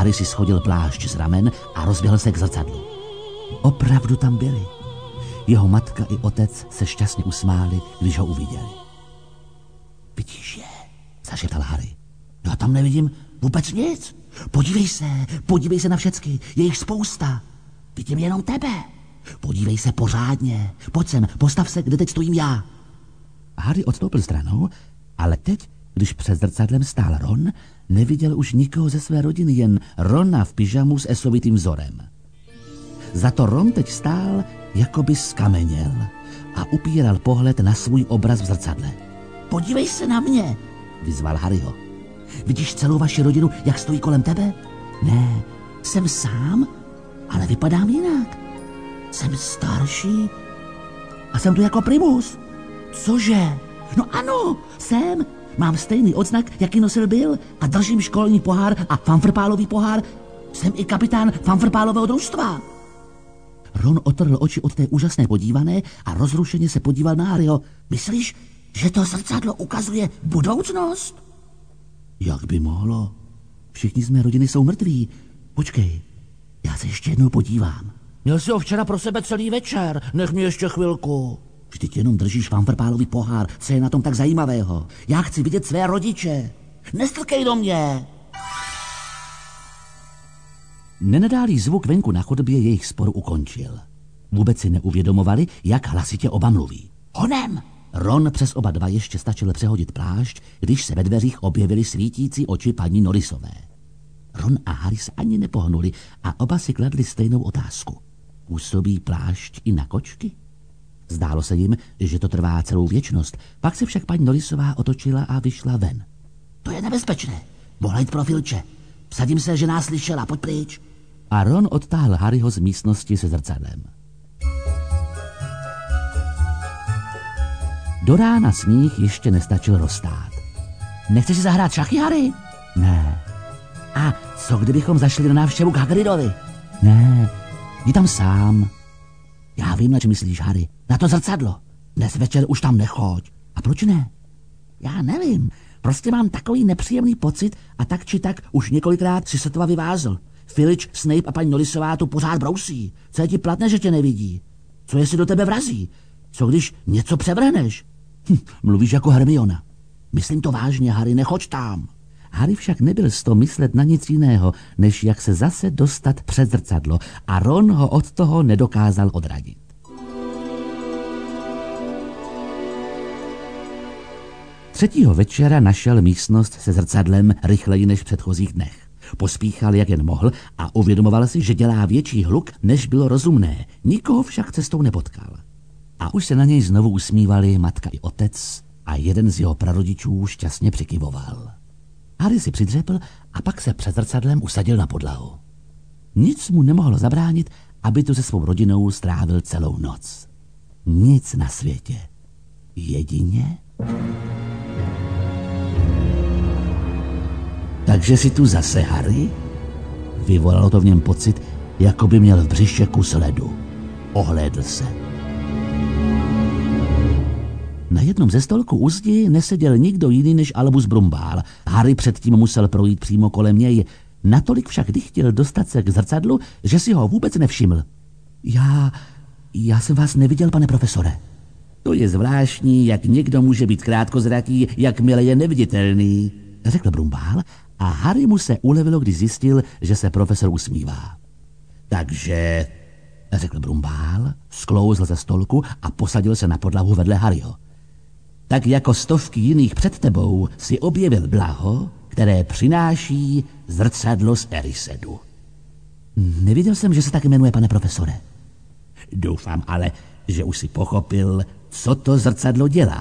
Harry si shodil plášť z ramen a rozběhl se k zrcadlu. Opravdu tam byli. Jeho matka i otec se šťastně usmáli, když ho uviděli. Vidíš je, zašeptal Harry. Já tam nevidím vůbec nic. Podívej se na všecky, je jich spousta. Vidím jenom tebe. Podívej se pořádně. Pojď sem, postav se, kde teď stojím já. Harry odstoupil stranou, ale teď, když před zrcadlem stál Ron, neviděl už nikoho ze své rodiny, jen Rona v pyžamu s esovitým vzorem. Za to Ron teď stál, jako by skameněl a upíral pohled na svůj obraz v zrcadle. Podívej se na mě, vyzval Harryho. Vidíš celou vaši rodinu, jak stojí kolem tebe? Ne, jsem sám, ale vypadám jinak. Jsem starší a jsem tu jako primus. Cože? No ano, jsem. Mám stejný odznak, jaký nosil Bill a držím školní pohár a fanfrpálový pohár. Jsem i kapitán fanfrpálového družstva. Ron otrhl oči od té úžasné podívané a rozrušeně se podíval na Harryho. Myslíš, že to zrcadlo ukazuje budoucnost? Jak by mohlo? Všichni z mé rodiny jsou mrtví. Počkej, já se ještě jednou podívám. Měl jsi ho včera pro sebe celý večer, nech mě ještě chvilku. Vždyť jenom držíš fanfrpálový pohár, co je na tom tak zajímavého. Já chci vidět své rodiče. Nestrkej do mě. Nenadálý zvuk venku na chodbě jejich sporu ukončil. Vůbec si neuvědomovali, jak hlasitě oba mluví. Honem! Ron přes oba dva ještě stačil přehodit plášť, když se ve dveřích objevily svítící oči paní Norrisové. Ron a Harry se ani nepohnuli a oba si kladli stejnou otázku. Působí plášť i na kočky? Zdálo se jim, že to trvá celou věčnost, pak se však paní Norrisová otočila a vyšla ven. To je nebezpečné. Mohla jít pro Filče. Vsadím se, že nás slyšela, pojď pryč. A Ron odtáhl Harryho z místnosti se zrcadlem. Do rána sníh ještě nestačil roztát. Nechceš si zahrát šachy, Harry? Ne. A co kdybychom zašli na návštěvu k Hagridovi? Ne, jdi tam sám. Já vím, na čem myslíš, Harry. Na to zrcadlo. Dnes večer už tam nechoď. A proč ne? Já nevím. Prostě mám takový nepříjemný pocit a tak či tak už několikrát si sotva vyvázl. Filč, Snape a paní Norrisová tu pořád brousí. Co je ti platné, že tě nevidí? Co jestli do tebe vrazí? Co když něco převrhneš? Mluvíš jako Hermiona. Myslím to vážně, Harry, nechoď tam. Harry však nebyl z toho myslet na nic jiného, než jak se zase dostat před zrcadlo a Ron ho od toho nedokázal odradit. Třetího večera našel místnost se zrcadlem rychleji než v předchozích dnech. Pospíchal, jak jen mohl a uvědomoval si, že dělá větší hluk, než bylo rozumné. Nikoho však cestou nepotkal. A už se na něj znovu usmívali matka i otec a jeden z jeho prarodičů šťastně přikyvoval. Harry si přidřepl a pak se před zrcadlem usadil na podlahu. Nic mu nemohlo zabránit, aby tu se svou rodinou strávil celou noc. Nic na světě. Jedině... Takže si tu zase, Harry? Vyvolalo to v něm pocit, jako by měl v břiše kus ledu. Ohlédl se. Na jednom ze stolků u zdi neseděl nikdo jiný než Albus Brumbál. Harry předtím musel projít přímo kolem něj. Natolik však chtěl dostat se k zrcadlu, že si ho vůbec nevšiml. Já jsem vás neviděl, pane profesore. To je zvláštní, jak někdo může být krátkozraký, jakmile je neviditelný, řekl Brumbál a Harry mu se ulevilo, když zjistil, že se profesor usmívá. Takže, řekl Brumbál, sklouzl ze stolku a posadil se na podlahu vedle Harryho. Tak jako stovky jiných před tebou si objevil blaho, které přináší zrcadlo z Erysedu. Nevěděl jsem, že se tak jmenuje, pane profesore. Doufám ale, že už si pochopil, co to zrcadlo dělá.